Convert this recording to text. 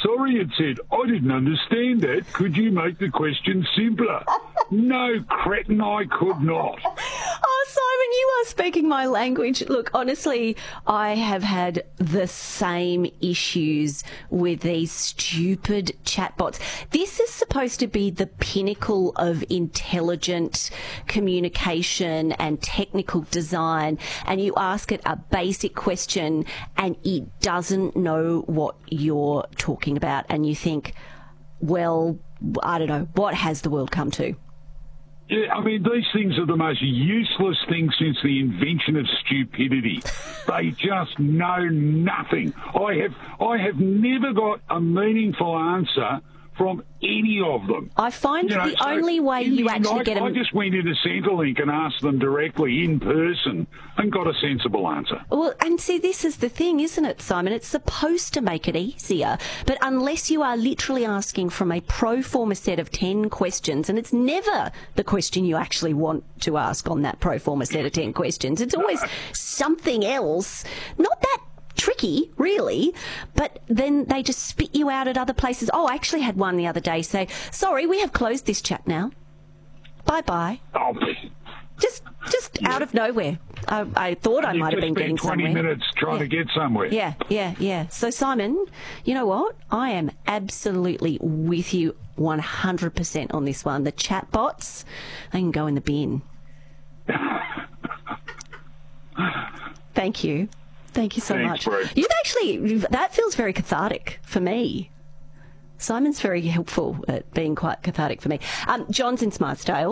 Sorry, it said, I didn't understand that. Could you make the question simpler? No, cretin, I could not. Oh, Simon, you are speaking my language. Look, honestly, I have had the same issues with these stupid chatbots. This is supposed to be the pinnacle of intelligent communication and technical design, and you ask it a basic question and it doesn't know what you're talking about, and you think, well, I don't know, what has the world come to? Yeah, I mean, these things are the most useless things since the invention of stupidity. They just know nothing. I have never got a meaningful answer from any of them. I find the only way you actually get them... I just went into Centrelink and asked them directly in person and got a sensible answer. Well, and see, this is the thing, isn't it, Simon? It's supposed to make it easier, but unless you are literally asking from a pro forma set of 10 questions, and it's never the question you actually want to ask on that pro forma set of 10 questions. It's always something else, not that tricky, really, but then they just spit you out at other places. Oh, I actually had one the other day say, sorry, we have closed this chat now. Bye-bye. Oh, Just out of nowhere. I thought I might have been getting somewhere. 20 minutes trying to get somewhere. Yeah. So, Simon, you know what? I am absolutely with you 100% on this one. The chatbots, they can go in the bin. Thank you. Thank you so much. Bro. That feels very cathartic for me. Simon's very helpful at being quite cathartic for me. John's in Smartsdale.